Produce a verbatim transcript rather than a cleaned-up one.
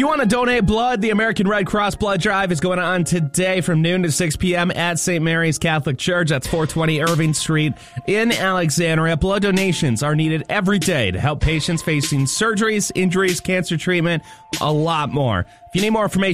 you want to donate blood, the American Red Cross Blood Drive is going on today from noon to six p.m. at Saint Mary's Catholic Church. That's four twenty Irving Street in Alexandria. Blood donations are needed every day to help patients facing surgeries, injuries, cancer treatment, a lot more. If you need more information,